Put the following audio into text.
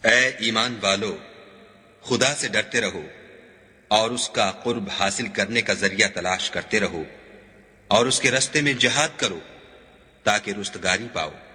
ए ईमान वालो, खुदा से डरते रहो और उसका कुर्ब हासिल करने का जरिया तलाश करते रहो और उसके रस्ते में जिहाद करो ताकि रुस्तगारी पाओ।